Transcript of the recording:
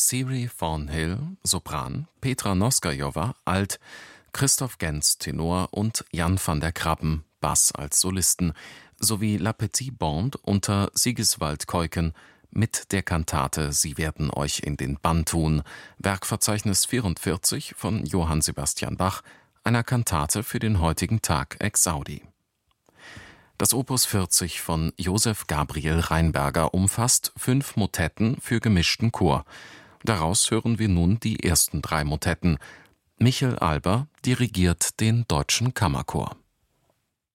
Siri Thornhill, Sopran, Petra Noskajowa, Alt, Christoph Gens, Tenor und Jan van der Krabben, Bass als Solisten, sowie La Petite Bande unter Sigiswald Keuken mit der Kantate Sie werden euch in den Bann tun, Werkverzeichnis 44 von Johann Sebastian Bach, einer Kantate für den heutigen Tag Exaudi. Das Opus 40 von Josef Gabriel Rheinberger umfasst 5 Motetten für gemischten Chor. Daraus hören wir nun die ersten 3 Motetten. Michel Alber dirigiert den Deutschen Kammerchor.